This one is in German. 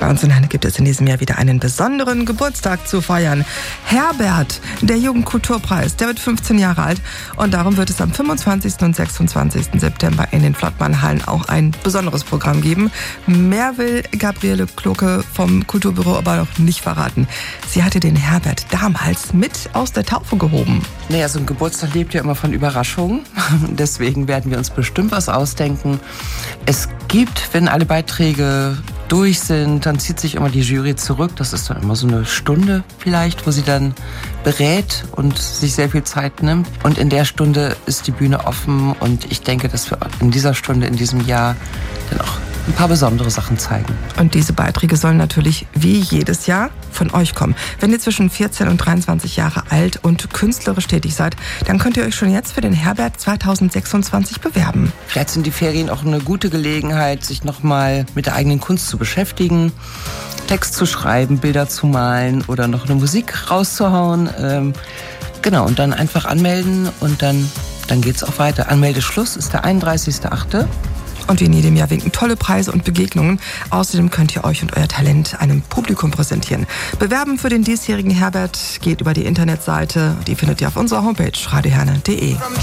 Bei uns in Herne gibt es in diesem Jahr wieder einen besonderen Geburtstag zu feiern. Herbert, der Jugendkulturpreis, der wird 15 Jahre alt und darum wird es am 25. und 26. September in den Flottmannhallen auch ein besonderes Programm geben. Mehr will Gabriele Kloke vom Kulturbüro aber noch nicht verraten. Sie hatte den Herbert damals mit aus der Taufe gehoben. Naja, so ein Geburtstag lebt ja immer von Überraschungen. Deswegen werden wir uns bestimmt was ausdenken. Es gibt, wenn alle Beiträge durch sind, dann zieht sich immer die Jury zurück. Das ist dann immer so eine Stunde vielleicht, wo sie dann berät und sich sehr viel Zeit nimmt. Und in der Stunde ist die Bühne offen und ich denke, dass wir in dieser Stunde, in diesem Jahr dann auch ein paar besondere Sachen zeigen. Und diese Beiträge sollen natürlich wie jedes Jahr von euch kommen. Wenn ihr zwischen 14 und 23 Jahre alt und künstlerisch tätig seid, dann könnt ihr euch schon jetzt für den Herbert 2026 bewerben. Vielleicht sind die Ferien auch eine gute Gelegenheit, sich nochmal mit der eigenen Kunst zu beschäftigen, Text zu schreiben, Bilder zu malen oder noch eine Musik rauszuhauen. Genau, und dann einfach anmelden und dann geht's auch weiter. Anmeldeschluss ist der 31.8. Und wie in jedem Jahr winken tolle Preise und Begegnungen. Außerdem könnt ihr euch und euer Talent einem Publikum präsentieren. Bewerben für den diesjährigen Herbert geht über die Internetseite. Die findet ihr auf unserer Homepage radioherne.de.